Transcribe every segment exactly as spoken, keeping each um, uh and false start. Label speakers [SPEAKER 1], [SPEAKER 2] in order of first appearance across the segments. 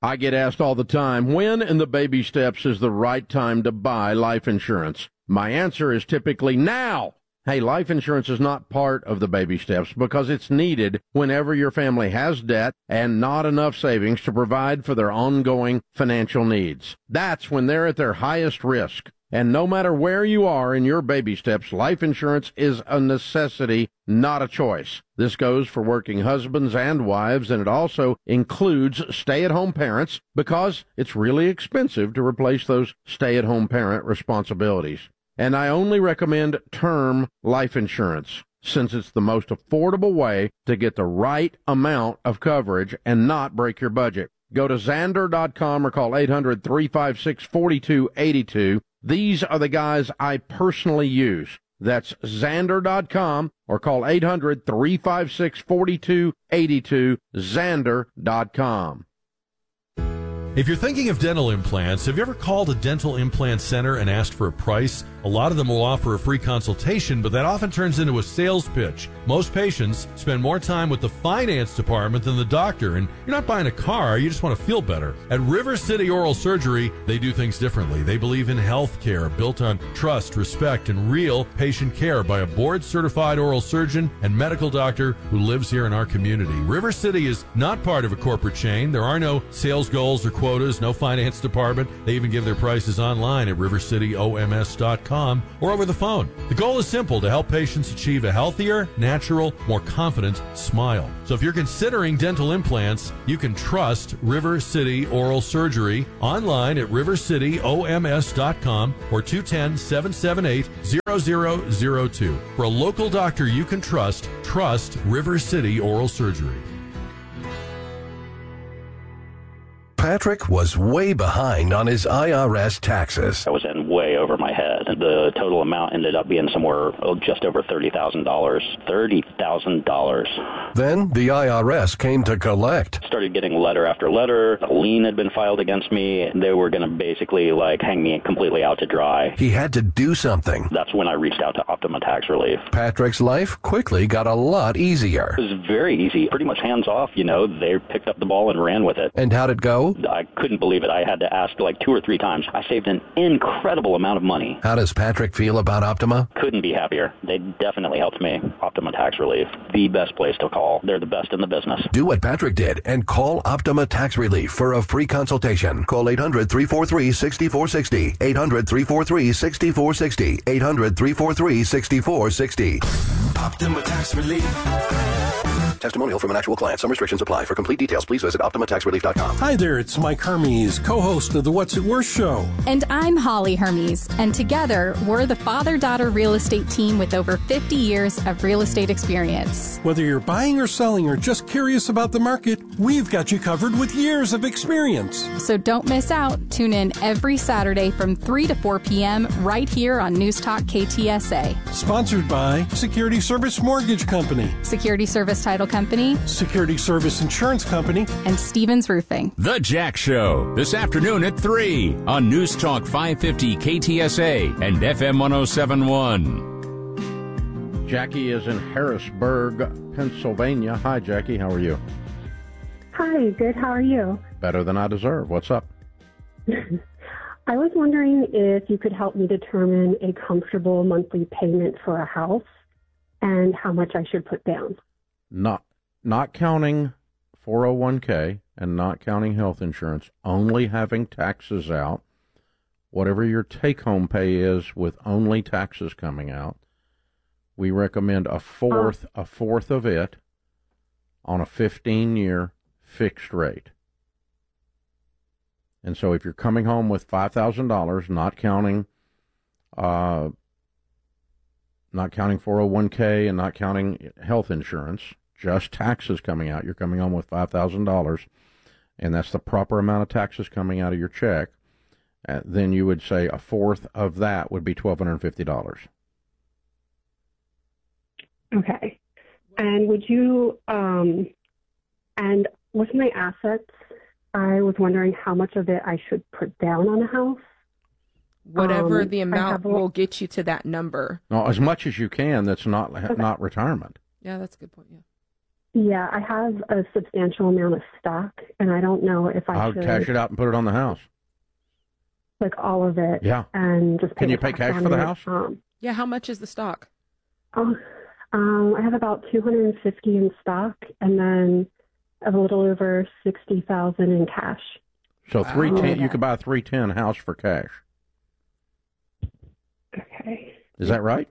[SPEAKER 1] I get asked all the time, when in the baby steps is the right time to buy life insurance? My answer is typically now. Hey, life insurance is not part of the baby steps because it's needed whenever your family has debt and not enough savings to provide for their ongoing financial needs. That's when they're at their highest risk. And no matter where you are in your baby steps, life insurance is a necessity, not a choice. This goes for working husbands and wives, and it also includes stay-at-home parents because it's really expensive to replace those stay-at-home parent responsibilities. And I only recommend term life insurance, since it's the most affordable way to get the right amount of coverage and not break your budget. Go to Zander dot com or call eight hundred, three five six, four two eight two. These are the guys I personally use. That's Zander dot com or call eight hundred, three five six, four two eight two, Zander dot com.
[SPEAKER 2] If you're thinking of dental implants, have you ever called a dental implant center and asked for a price? A lot of them will offer a free consultation, but that often turns into a sales pitch. Most patients spend more time with the finance department than the doctor, and you're not buying a car, you just want to feel better. At River City Oral Surgery, they do things differently. They believe in health care built on trust, respect, and real patient care by a board-certified oral surgeon and medical doctor who lives here in our community. River City is not part of a corporate chain. There are no sales goals or quotas, no finance department. They even give their prices online at river city o m s dot com or over the phone. The goal is simple: to help patients achieve a healthier, natural, more confident smile. So if you're considering dental implants, you can trust River City Oral Surgery online at river city o m s dot com or two one zero, seven seven eight, zero zero zero two. For a local doctor you can trust, trust River City Oral Surgery.
[SPEAKER 3] Patrick was way behind on his I R S taxes.
[SPEAKER 4] I was in way over my head. The total amount ended up being somewhere oh, just over thirty thousand dollars. thirty thousand dollars.
[SPEAKER 3] Then the I R S came to collect.
[SPEAKER 4] Started getting letter after letter. A lien had been filed against me. They were going to basically like hang me completely out to dry.
[SPEAKER 3] He had to do something.
[SPEAKER 4] That's when I reached out to Optima Tax Relief.
[SPEAKER 3] Patrick's life quickly got a lot easier.
[SPEAKER 4] It was very easy, pretty much hands off. You know, they picked up the ball and ran with it.
[SPEAKER 3] And how'd it go?
[SPEAKER 4] I couldn't believe it. I had to ask like two or three times. I saved an incredible amount of money.
[SPEAKER 3] How does Patrick feel about Optima?
[SPEAKER 4] Couldn't be happier. They definitely helped me. Optima Tax Relief, the best place to call. They're the best in the business.
[SPEAKER 3] Do what Patrick did and call Optima Tax Relief for a free consultation. Call eight hundred, three four three, six four six zero. eight hundred, three four three, six four six zero. eight hundred, three four three, six four six zero.
[SPEAKER 5] Optima Tax Relief.
[SPEAKER 3] Testimonial from an actual client. Some restrictions apply. For complete details, please visit optima tax relief dot com.
[SPEAKER 6] Hi there, it's Mike Hermes, co-host of the What's It Worth show.
[SPEAKER 7] And I'm Holly Hermes, and together we're the father-daughter real estate team with over fifty years of real estate experience.
[SPEAKER 6] Whether you're buying or selling or just curious about the market, we've got you covered with years of experience.
[SPEAKER 7] So don't miss out. Tune in every Saturday from three to four p.m. right here on News Talk K T S A.
[SPEAKER 6] Sponsored by Security Service Mortgage Company,
[SPEAKER 7] Security Service Title Company,
[SPEAKER 6] Security Service Insurance Company,
[SPEAKER 7] and Stevens Roofing.
[SPEAKER 8] The Jack Show, this afternoon at three on News Talk five fifty K T S A and F M one oh seven point one.
[SPEAKER 1] Jackie is in Harrisburg, Pennsylvania. Hi, Jackie. How are you?
[SPEAKER 9] Hi, good. How are you?
[SPEAKER 1] Better than I deserve. What's up?
[SPEAKER 9] I was wondering if you could help me determine a comfortable monthly payment for a house and how much I should put down.
[SPEAKER 1] Not not counting four oh one k and not counting health insurance, only having taxes out, whatever your take-home pay is with only taxes coming out, we recommend a fourth, oh. a fourth of it on a fifteen-year fixed rate. And so if you're coming home with five thousand dollars, not counting uh, not counting four oh one k and not counting health insurance, just taxes coming out, you're coming home with five thousand dollars, and that's the proper amount of taxes coming out of your check, uh, then you would say a fourth of that would be twelve hundred fifty dollars.
[SPEAKER 9] Okay. And would you, um, and with my assets, I was wondering how much of it I should put down on a house.
[SPEAKER 10] Whatever
[SPEAKER 9] um,
[SPEAKER 10] the amount
[SPEAKER 9] a,
[SPEAKER 10] will get you to that number.
[SPEAKER 1] No, as much as you can. That's not
[SPEAKER 9] okay.
[SPEAKER 1] not retirement.
[SPEAKER 10] Yeah, that's a good point. Yeah.
[SPEAKER 9] Yeah, I have a substantial amount of stock, and I don't know if I
[SPEAKER 1] I'll
[SPEAKER 9] should
[SPEAKER 1] cash it out and put it on the house.
[SPEAKER 9] like all of it.
[SPEAKER 1] Yeah.
[SPEAKER 9] And just pay
[SPEAKER 1] Can you
[SPEAKER 9] the
[SPEAKER 1] pay
[SPEAKER 9] tax
[SPEAKER 1] cash
[SPEAKER 9] on
[SPEAKER 1] for the
[SPEAKER 9] it.
[SPEAKER 1] house?
[SPEAKER 9] Um,
[SPEAKER 10] Yeah, how much is the stock?
[SPEAKER 9] oh, um, I have about two hundred fifty in stock, and then a little over sixty thousand in cash.
[SPEAKER 1] So
[SPEAKER 10] Wow.
[SPEAKER 1] three ten, you could buy a three ten house for cash.
[SPEAKER 9] Okay.
[SPEAKER 1] Is that right?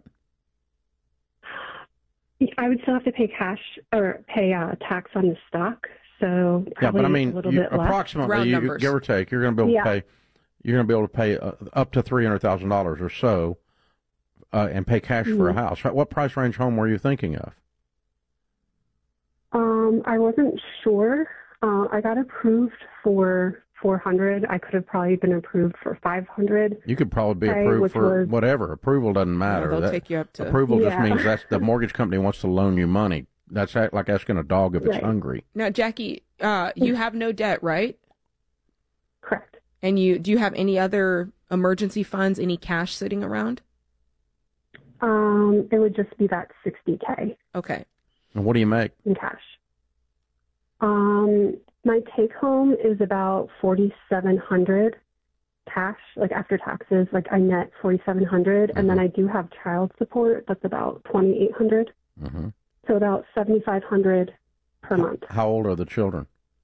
[SPEAKER 9] I would still have to pay cash or pay uh, tax on the stock, so
[SPEAKER 1] Yeah,
[SPEAKER 9] probably
[SPEAKER 1] but I
[SPEAKER 9] a
[SPEAKER 1] mean,
[SPEAKER 9] little
[SPEAKER 1] you,
[SPEAKER 9] bit less.
[SPEAKER 1] approximately,
[SPEAKER 10] Round
[SPEAKER 1] you,
[SPEAKER 10] numbers.
[SPEAKER 1] give or take, you're going to be able
[SPEAKER 9] Yeah.
[SPEAKER 1] to pay. You're going to be able to pay uh, up to three hundred thousand dollars or so, uh, and pay cash for a
[SPEAKER 9] Mhm.
[SPEAKER 1] house. What price range home were you thinking of?
[SPEAKER 9] Um, I wasn't sure. Uh, I got approved for four hundred. I could have probably been approved for five hundred.
[SPEAKER 1] You could probably be
[SPEAKER 9] Okay,
[SPEAKER 1] approved
[SPEAKER 9] which
[SPEAKER 1] for
[SPEAKER 9] was-
[SPEAKER 1] whatever. Approval doesn't matter.
[SPEAKER 10] they'll
[SPEAKER 1] That-
[SPEAKER 10] take you up to-
[SPEAKER 1] approval just
[SPEAKER 9] Yeah.
[SPEAKER 1] means that's the mortgage company wants to loan you money. That's act- like asking a dog if it's
[SPEAKER 9] Right.
[SPEAKER 1] hungry.
[SPEAKER 10] Now, Jackie, uh, you have no debt, right?
[SPEAKER 9] Correct.
[SPEAKER 10] And you do you have any other emergency funds, any cash sitting around?
[SPEAKER 9] Um, it would just be that sixty K
[SPEAKER 10] Okay.
[SPEAKER 1] And what do you make?
[SPEAKER 9] in cash. Um, my take home is about forty-seven hundred cash, like after taxes. Like I net forty-seven hundred, and then I do have child support. That's about twenty-eight hundred.
[SPEAKER 1] Mm-hmm.
[SPEAKER 9] So about seventy-five hundred per month.
[SPEAKER 1] How old are the children?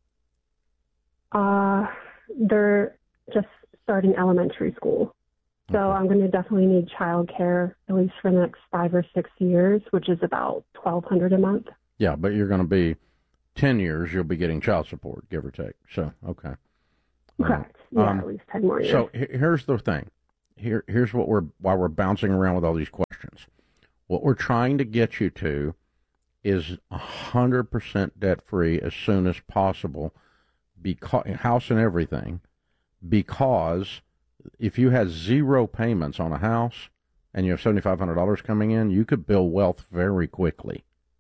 [SPEAKER 9] Uh, they're just starting elementary school. So I'm going to definitely need childcare at least for the next five or six years, which is about twelve hundred a month.
[SPEAKER 1] Yeah, but you're going to be ten years. You'll be getting child support, give or take. So okay.
[SPEAKER 9] Correct. Yeah,
[SPEAKER 1] Um,
[SPEAKER 9] at least ten more years.
[SPEAKER 1] So he- here's the thing. Here, here's what we're why we're bouncing around with all these questions. What we're trying to get you to is a hundred percent debt free as soon as possible, because house and everything. Because if you had zero payments on a house and you have seventy five hundred dollars coming in, you could build wealth very quickly.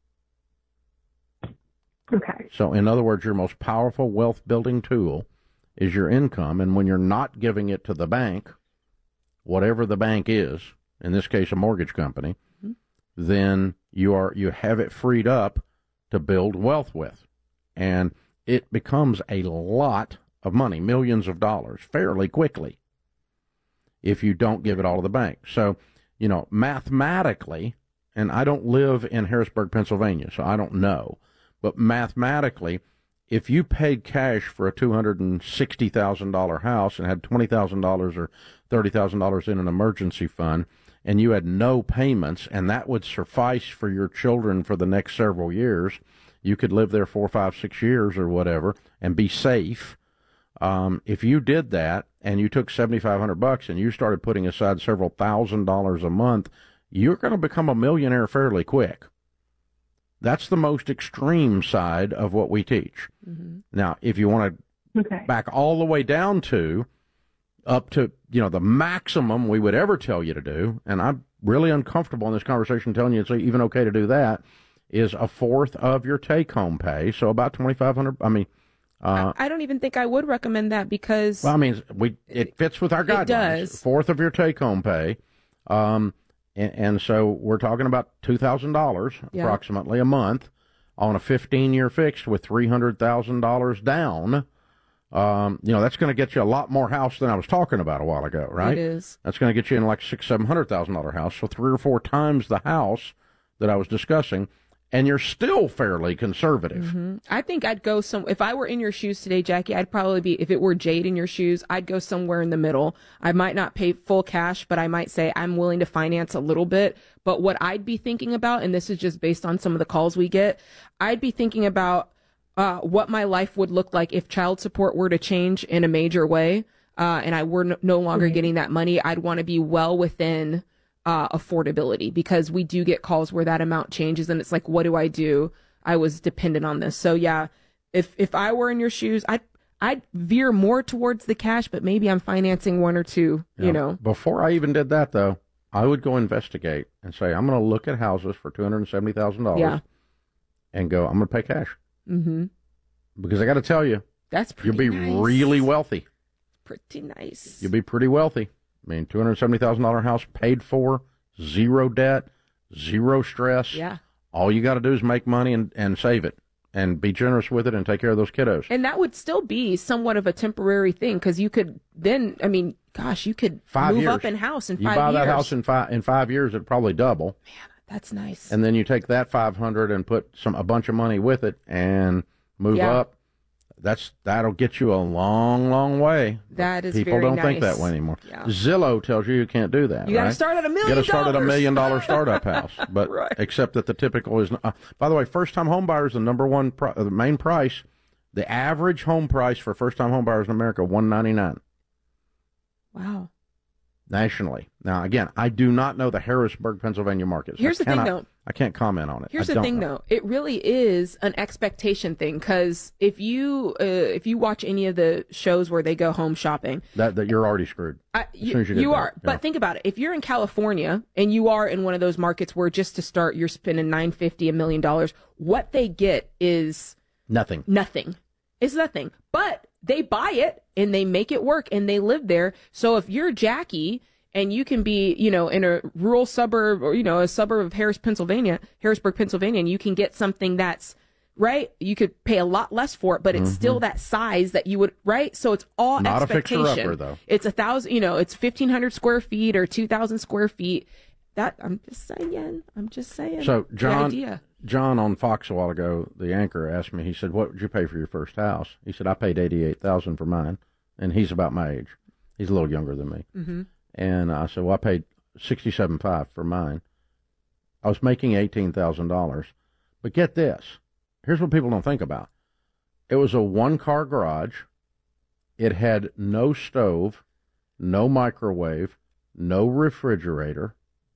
[SPEAKER 9] Okay.
[SPEAKER 1] So, in other words, your most powerful wealth building tool is your income. And when you're not giving it to the bank, whatever the bank is, in this case, a mortgage company, mm-hmm. then you are you have it freed up to build wealth with. And it becomes a lot of money, millions of dollars, fairly quickly, if you don't give it all to the bank. So, you know, mathematically, and I don't live in Harrisburg, Pennsylvania, so I don't know. But mathematically, if you paid cash for a two hundred sixty thousand dollars house and had twenty thousand dollars or thirty thousand dollars in an emergency fund, and you had no payments, and that would suffice for your children for the next several years, you could live there four, five, six years or whatever and be safe. Um, if you did that and you took seventy-five hundred bucks and you started putting aside several thousand dollars a month, you're going to become a millionaire fairly quick. That's the most extreme side of what we teach. Mm-hmm. Now, if you want to
[SPEAKER 9] okay.
[SPEAKER 1] back all the way down to up to, you know, the maximum we would ever tell you to do, and I'm really uncomfortable in this conversation telling you it's even okay to do that, is a fourth of your take-home pay, so about twenty-five hundred. I mean, uh,
[SPEAKER 10] I, I don't even think I would recommend that because.
[SPEAKER 1] Well, I mean, we it fits with our guidelines.
[SPEAKER 10] It does.
[SPEAKER 1] Fourth of your take-home pay. Um, And, and so we're talking about two thousand dollars
[SPEAKER 10] yeah.
[SPEAKER 1] approximately a month on a fifteen-year fixed with three hundred thousand dollars down. Um, you know, that's going to get you a lot more house than I was talking about a while ago, right?
[SPEAKER 10] It is.
[SPEAKER 1] That's going to get you in like six, seven hundred thousand dollar house, so three or four times the house that I was discussing. And you're still fairly conservative.
[SPEAKER 10] Mm-hmm. I think I'd go some. If I were in your shoes today, Jackie, I'd probably be. If it were Jade in your shoes, I'd go somewhere in the middle. I might not pay full cash, but I might say I'm willing to finance a little bit. But what I'd be thinking about, and this is just based on some of the calls we get, I'd be thinking about uh, what my life would look like if child support were to change in a major way, uh, and I were no, no longer mm-hmm. getting that money. I'd want to be well within. Uh, affordability, because we do get calls where that amount changes and it's like, what do I do? I was dependent on this. So yeah, if if I were in your shoes, I'd I'd veer more towards the cash, but maybe I'm financing one or two,
[SPEAKER 1] yeah.
[SPEAKER 10] you know.
[SPEAKER 1] Before I even did that though, I would go investigate and say, I'm going to look at houses for two hundred seventy thousand dollars
[SPEAKER 10] yeah.
[SPEAKER 1] and go, I'm going to pay cash.
[SPEAKER 10] Mm-hmm.
[SPEAKER 1] Because I got to tell you,
[SPEAKER 10] that's pretty
[SPEAKER 1] you'll be
[SPEAKER 10] nice.
[SPEAKER 1] really wealthy.
[SPEAKER 10] Pretty nice.
[SPEAKER 1] You'll be pretty wealthy. I mean, two hundred seventy thousand dollars house paid for, zero debt, zero stress.
[SPEAKER 10] Yeah.
[SPEAKER 1] All you got to do is make money and, and save it. and be generous with it and take care of those kiddos.
[SPEAKER 10] And that would still be somewhat of a temporary thing because you could then, I mean, gosh, you could
[SPEAKER 1] five
[SPEAKER 10] move
[SPEAKER 1] years.
[SPEAKER 10] up in house in
[SPEAKER 1] you
[SPEAKER 10] five years.
[SPEAKER 1] buy that house in five in five years, it'd probably double.
[SPEAKER 10] Man, that's nice.
[SPEAKER 1] And then you take that five hundred and put some a bunch of money with it and move
[SPEAKER 10] Yeah.
[SPEAKER 1] up. That's that'll get you a long, long way.
[SPEAKER 10] That is
[SPEAKER 1] People
[SPEAKER 10] very
[SPEAKER 1] don't
[SPEAKER 10] nice.
[SPEAKER 1] think that way anymore.
[SPEAKER 10] Yeah.
[SPEAKER 1] Zillow tells you you can't do that.
[SPEAKER 10] You got to
[SPEAKER 1] right?
[SPEAKER 10] start at a million
[SPEAKER 1] You got to start at a
[SPEAKER 10] dollars.
[SPEAKER 1] million dollar startup house, but
[SPEAKER 10] Right.
[SPEAKER 1] except that the typical is. Uh, by the way, first time home buyers, the number one, pri- the main price, the average home price for first time home buyers in America, one ninety nine
[SPEAKER 10] Wow.
[SPEAKER 1] nationally. Now, again, I do not know the Harrisburg, Pennsylvania market. So
[SPEAKER 10] Here's
[SPEAKER 1] I
[SPEAKER 10] the thing,
[SPEAKER 1] cannot-
[SPEAKER 10] though.
[SPEAKER 1] I can't comment on it.
[SPEAKER 10] Here's
[SPEAKER 1] I
[SPEAKER 10] the
[SPEAKER 1] don't
[SPEAKER 10] thing,
[SPEAKER 1] know.
[SPEAKER 10] though. It really is an expectation thing because if you uh, if you watch any of the shows where they go home shopping,
[SPEAKER 1] That that you're already screwed.
[SPEAKER 10] I,
[SPEAKER 1] as
[SPEAKER 10] you,
[SPEAKER 1] soon as you, did
[SPEAKER 10] you
[SPEAKER 1] that.
[SPEAKER 10] are.
[SPEAKER 1] Yeah.
[SPEAKER 10] But think about it. If you're in California and you are in one of those markets where just to start you're spending nine fifty, a million dollars, what they get is
[SPEAKER 1] nothing.
[SPEAKER 10] Nothing. It's nothing. But they buy it and they make it work and they live there. So if you're Jackie and you can be, you know, in a rural suburb or, you know, a suburb of Harris, Pennsylvania, Harrisburg, Pennsylvania, and you can get something that's, right, you could pay a lot less for it, but it's
[SPEAKER 1] Mhm.
[SPEAKER 10] still that size that you would, right? So it's all
[SPEAKER 1] Not a
[SPEAKER 10] expectation.
[SPEAKER 1] fixer-upper, though.
[SPEAKER 10] It's a thousand, you know, it's fifteen hundred square feet or two thousand square feet. That, I'm just saying, I'm just saying.
[SPEAKER 1] So
[SPEAKER 10] The
[SPEAKER 1] John,
[SPEAKER 10] idea.
[SPEAKER 1] John on Fox a while ago, the anchor asked me. He said, "What did you pay for your first house?" He said, "I paid eighty-eight thousand for mine," and he's about my age. He's a little younger than me.
[SPEAKER 10] Mm-hmm.
[SPEAKER 1] And I said, "Well, I paid sixty-seven five for mine. I was making eighteen thousand dollars, but get this. Here's what people don't think about. It was a one-car garage. It had no stove, no microwave, no refrigerator.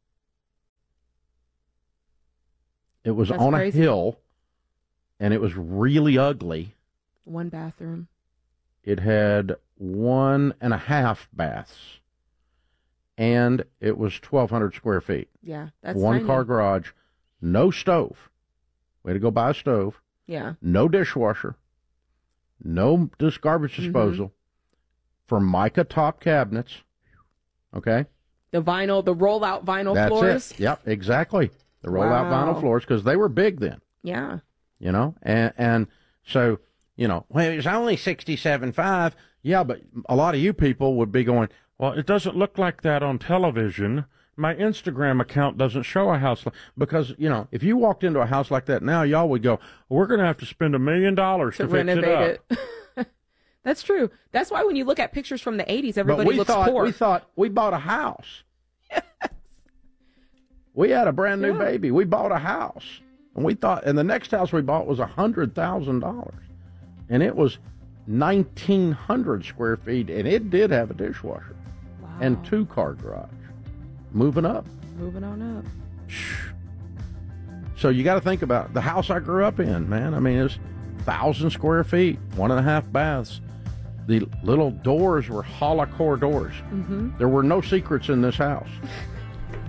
[SPEAKER 1] It was
[SPEAKER 10] That's
[SPEAKER 1] on
[SPEAKER 10] crazy.
[SPEAKER 1] a hill, and it was really ugly.
[SPEAKER 10] One bathroom.
[SPEAKER 1] It had one and a half baths, and it was twelve hundred square feet.
[SPEAKER 10] Yeah, that's
[SPEAKER 1] one
[SPEAKER 10] tiny.
[SPEAKER 1] car garage, no stove. We had to go buy a stove.
[SPEAKER 10] Yeah.
[SPEAKER 1] No dishwasher, no dis- garbage
[SPEAKER 10] Mm-hmm.
[SPEAKER 1] disposal, Formica top cabinets. Okay,
[SPEAKER 10] The vinyl, the roll-out vinyl
[SPEAKER 1] that's
[SPEAKER 10] floors.
[SPEAKER 1] it. Yep, exactly. The roll-out
[SPEAKER 10] Wow.
[SPEAKER 1] vinyl floors, because they were big then.
[SPEAKER 10] Yeah.
[SPEAKER 1] You know, and and so you know, well, it was only sixty-seven five. Yeah, but a lot of you people would be going, well, it doesn't look like that on television. My Instagram account doesn't show a house like, because you know, if you walked into a house like that now, y'all would go, we're going to have to spend a million dollars
[SPEAKER 10] To
[SPEAKER 1] to fix it up.
[SPEAKER 10] renovate it. That's true. That's why when you look at pictures from the eighties,
[SPEAKER 1] But
[SPEAKER 10] everybody
[SPEAKER 1] we
[SPEAKER 10] looks
[SPEAKER 1] thought
[SPEAKER 10] poor.
[SPEAKER 1] we thought we bought a house. We had a brand new
[SPEAKER 10] Yeah.
[SPEAKER 1] baby. We bought a house, and we thought, and the next house we bought was a hundred thousand dollars, and it was nineteen hundred square feet, and it did have a dishwasher and two car garage. Moving up,
[SPEAKER 10] Moving on up.
[SPEAKER 1] so you got to think about the house I grew up in, man. I mean, it's thousand square feet, one and a half baths. The little doors were hollow core doors.
[SPEAKER 10] Mm-hmm.
[SPEAKER 1] There were no secrets in this house.